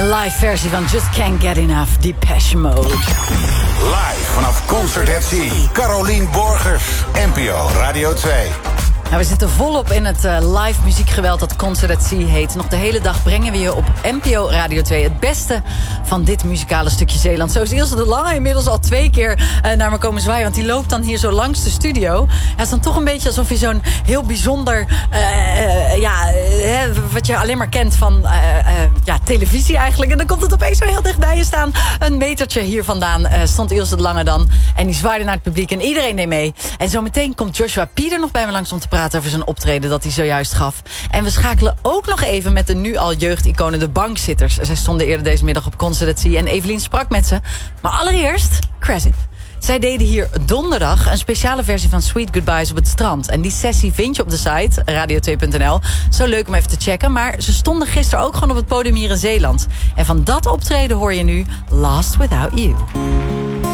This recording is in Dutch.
live versie van Just Can't Get Enough, Depeche Mode. Live vanaf Concert at Sea. Carolien Borgers, NPO Radio 2. Nou, we zitten volop in het live muziekgeweld dat Concert at Sea heet. Nog de hele dag brengen we je op NPO Radio 2 het beste van dit muzikale stukje Zeeland. Zo is Ilse de Lange inmiddels al 2 keer naar me komen zwaaien. Want die loopt dan hier zo langs de studio. Het is dan toch een beetje alsof je zo'n heel bijzonder... wat je alleen maar kent van televisie eigenlijk. En dan komt het opeens zo heel dichtbij je staan. Een metertje hier vandaan stond Ilse de Lange dan. En die zwaaide naar het publiek en iedereen deed mee. En zo meteen komt Joshua Pieder nog bij me langs om te praten over zijn optreden dat hij zojuist gaf. En we schakelen ook nog even met de nu al jeugdiconen de Bankzitters. Zij stonden eerder deze middag op Concert at Sea en Evelien sprak met ze. Maar allereerst Cresip. Zij deden hier donderdag een speciale versie van Sweet Goodbyes op het strand. En die sessie vind je op de site, radio2.nl. Zo leuk om even te checken. Maar ze stonden gisteren ook gewoon op het podium hier in Zeeland. En van dat optreden hoor je nu Lost Without You.